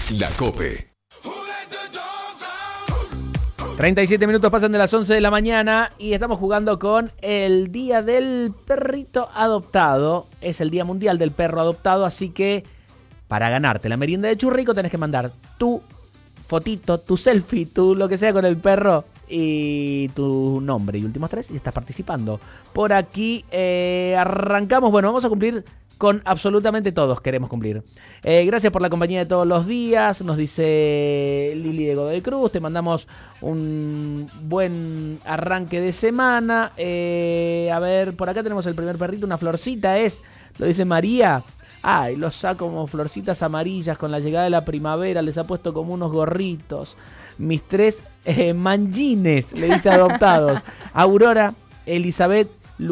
La COPE. 37 minutos pasan de las 11 de la mañana y estamos jugando con el Día del Perrito Adoptado. Es el Día Mundial del Perro Adoptado, así que para ganarte la merienda de Churrico tenés que mandar tu fotito, tu selfie, tu lo que sea con el perro y tu nombre y últimos tres y estás participando. Por aquí arrancamos, bueno, vamos a cumplir con absolutamente todos, queremos cumplir. Gracias por la compañía de todos los días, nos dice Lili de Godoy Cruz, te mandamos un buen arranque de semana. A ver, por acá tenemos el primer perrito, una florcita lo dice María. Ay, los saco como florcitas amarillas con la llegada de la primavera, les ha puesto como unos gorritos. Mis tres manjines, le dice adoptados. Aurora Elizabeth,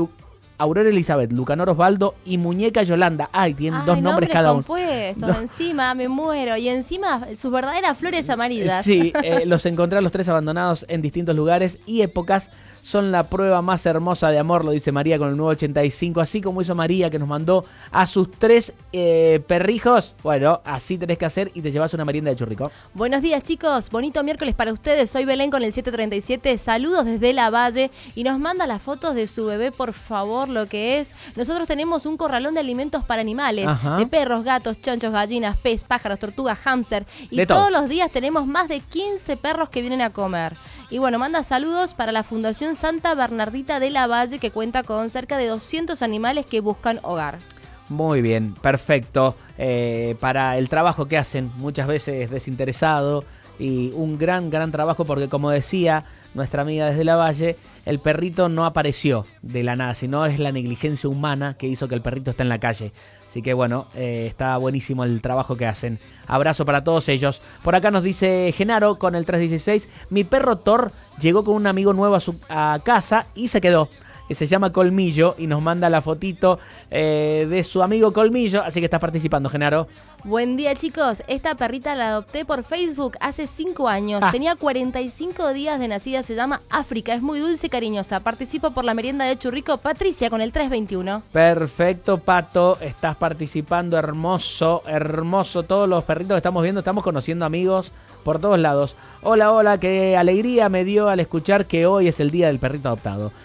Lucanor Osvaldo y Muñeca Yolanda. Ay, tienen dos nombres cada uno. Compuestos, encima me muero. Y encima sus verdaderas flores amarillas. Sí, los encontré a los tres abandonados en distintos lugares y épocas. Son la prueba más hermosa de amor, lo dice María con el nuevo 85. Así como hizo María, que nos mandó a sus tres perrijos. Bueno, así tenés que hacer y te llevas una merienda de Churrico. Buenos días, chicos. Bonito miércoles para ustedes. Soy Belén con el 737. Saludos desde La Valle. Y nos manda las fotos de su bebé, por favor, lo que es. Nosotros tenemos un corralón de alimentos para animales. Ajá. De perros, gatos, chanchos, gallinas, pez, pájaros, tortugas, hámster. Y De todos todo. los días tenemos más de 15 perros que vienen a comer. Y bueno, manda saludos para la Fundación Santa Bernardita de La Valle, que cuenta con cerca de 200 animales que buscan hogar. Muy bien, perfecto. Para el trabajo que hacen, muchas veces desinteresado y un gran trabajo porque, como decía nuestra amiga desde La Valle, el perrito no apareció de la nada, sino es la negligencia humana que hizo que el perrito esté en la calle. Así que bueno, está buenísimo el trabajo que hacen. Abrazo para todos ellos. Por acá nos dice Genaro con el 316. Mi perro Thor llegó con un amigo nuevo a casa y se quedó. Se llama Colmillo y nos manda la fotito de su amigo Colmillo. Así que estás participando, Genaro. Buen día, chicos. Esta perrita la adopté por Facebook hace 5 años. Tenía 45 días de nacida. Se llama África. Es muy dulce y cariñosa. Participo por la merienda de Churrico. Patricia con el 321. Perfecto, Pato. Estás participando. Hermoso, hermoso. Todos los perritos que estamos viendo, estamos conociendo amigos por todos lados. Hola, hola. Qué alegría me dio al escuchar que hoy es el día del perrito adoptado.